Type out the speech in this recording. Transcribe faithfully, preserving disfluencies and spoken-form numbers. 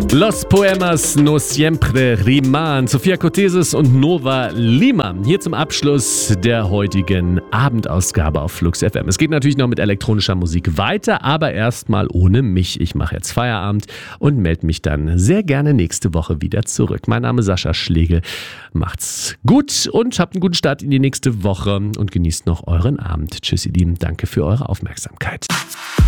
Los Poemas no siempre riman. Sophia Cortesis und Nova Lima. Hier zum Abschluss der heutigen Abendausgabe auf Flux F M. Es geht natürlich noch mit elektronischer Musik weiter, aber erstmal ohne mich. Ich mache jetzt Feierabend und melde mich dann sehr gerne nächste Woche wieder zurück. Mein Name ist Sascha Schlegel. Macht's gut und habt einen guten Start in die nächste Woche und genießt noch euren Abend. Tschüss, ihr Lieben. Danke für eure Aufmerksamkeit.